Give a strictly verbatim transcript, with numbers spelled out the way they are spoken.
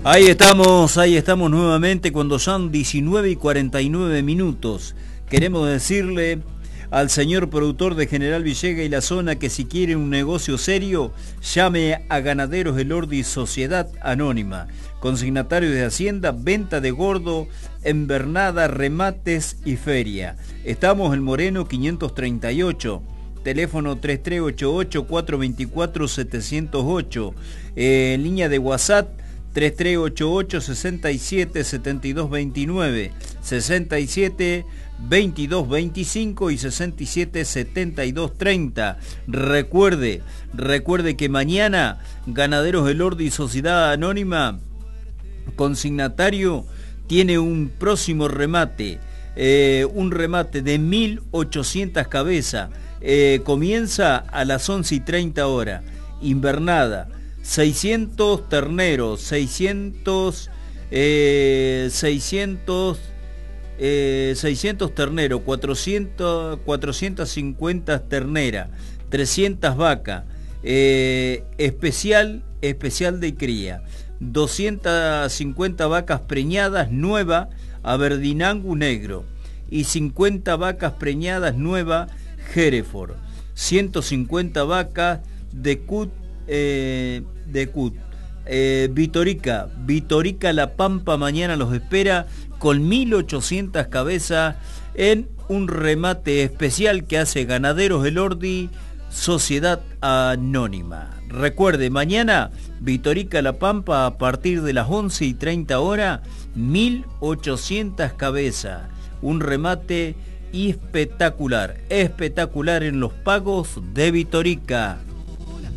Ahí estamos, ahí estamos nuevamente cuando son diecinueve y cuarenta y nueve minutos. Queremos decirle al señor productor de General Villegas y la zona que si quiere un negocio serio, llame a Ganaderos Elordi Sociedad Anónima. Consignatario de Hacienda, venta de gordo, embernada, remates y feria. Estamos en Moreno quinientos treinta y ocho. Teléfono tres tres ocho ocho, cuatro dos cuatro, siete cero ocho. Eh, línea de WhatsApp tres tres ocho ocho, seis siete, siete dos dos nueve, sesenta y siete, veintidós veinticinco y sesenta y siete, setenta y dos treinta. Recuerde, recuerde que mañana Ganaderos Elordi Sociedad Anónima, consignatario, tiene un próximo remate, eh, un remate de mil ochocientas cabezas. Eh, comienza a las once y treinta horas, invernada, seiscientos terneros, seiscientos, eh, seiscientos, eh, seiscientos terneros, cuatrocientos, cuatrocientas cincuenta terneras, trescientas vacas, eh, especial, especial de cría, doscientas cincuenta vacas preñadas nuevas, Aberdinangus negro, y cincuenta vacas preñadas nuevas, Hereford, ciento cincuenta vacas de cut, eh, de cut, eh, Vitorica, Vitorica La Pampa mañana los espera con mil ochocientas cabezas en un remate especial que hace Ganaderos Elordi Sociedad Anónima. Recuerde, mañana Vitorica La Pampa a partir de las once y treinta horas, mil ochocientas cabezas, un remate espectacular, espectacular en los pagos de Vitorica.